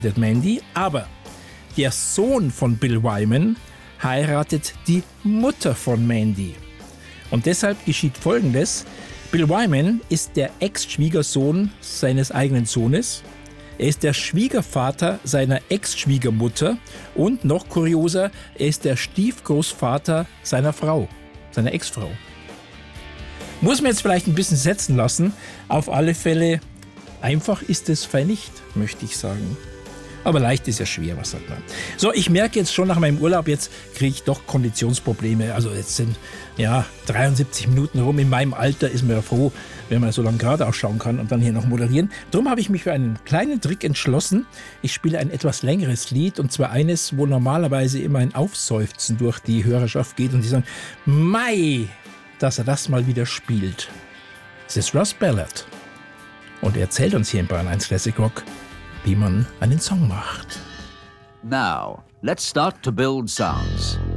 Mandy, aber der Sohn von Bill Wyman heiratet die Mutter von Mandy. Und deshalb geschieht Folgendes. Bill Wyman ist der Ex-Schwiegersohn seines eigenen Sohnes. Er ist der Schwiegervater seiner Ex-Schwiegermutter und noch kurioser, er ist der Stiefgroßvater seiner Frau, seiner Ex-Frau. Muss man jetzt vielleicht ein bisschen setzen lassen. Auf alle Fälle, einfach ist es fein nicht, möchte ich sagen. Aber leicht ist ja schwer, was sagt man. So, ich merke jetzt schon nach meinem Urlaub, jetzt kriege ich doch Konditionsprobleme. Also jetzt sind 73 Minuten rum. In meinem Alter ist man ja froh, wenn man so lange gerade ausschauen kann und dann hier noch moderieren. Darum habe ich mich für einen kleinen Trick entschlossen. Ich spiele ein etwas längeres Lied und zwar eines, wo normalerweise immer ein Aufseufzen durch die Hörerschaft geht und die sagen, Mei, dass er das mal wieder spielt. Es ist Russ Ballard und er erzählt uns hier in Bayern 1 Classic Rock, wie man einen Song macht. Now, let's start to build sounds.